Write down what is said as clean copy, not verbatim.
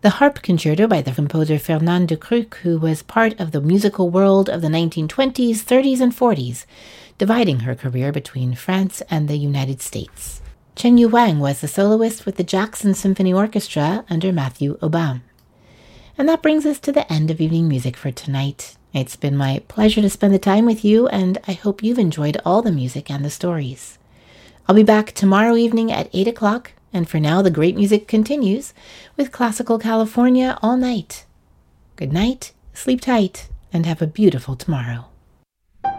The Harp Concerto by the composer Fernand de Kruk, who was part of the musical world of the 1920s, 30s, and 40s, dividing her career between France and the United States. Chen Yu Wang was the soloist with the Jackson Symphony Orchestra under Matthew Aubin. And that brings us to the end of evening music for tonight. It's been my pleasure to spend the time with you, and I hope you've enjoyed all the music and the stories. I'll be back tomorrow evening at 8 o'clock, and for now the great music continues with Classical California all night. Good night, sleep tight, and have a beautiful tomorrow.